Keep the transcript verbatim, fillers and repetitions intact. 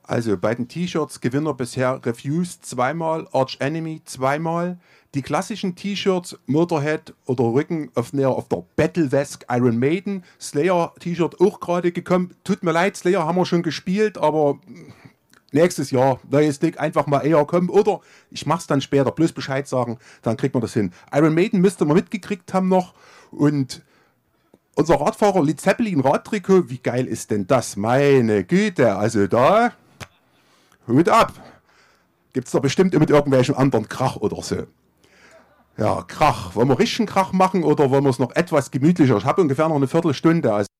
Also bei den T-Shirts Gewinner bisher Refused zweimal, Arch Enemy zweimal. Die klassischen T-Shirts Motorhead oder Rücken auf der, auf der Battle-Vesk Iron Maiden. Slayer T-Shirt auch gerade gekommen. Tut mir leid, Slayer haben wir schon gespielt, aber nächstes Jahr, neues Ding, einfach mal eher kommen. Oder ich mach's dann später, bloß Bescheid sagen, dann kriegt man das hin. Iron Maiden müsste man mitgekriegt haben noch. Und unser Radfahrer Led Zeppelin Radtrikot, wie geil ist denn das? Meine Güte, also da, Hut ab. Gibt's da bestimmt mit irgendwelchen anderen Krach oder so. Ja, Krach. Wollen wir richtigen Krach machen oder wollen wir es noch etwas gemütlicher? Ich habe ungefähr noch eine Viertelstunde. Also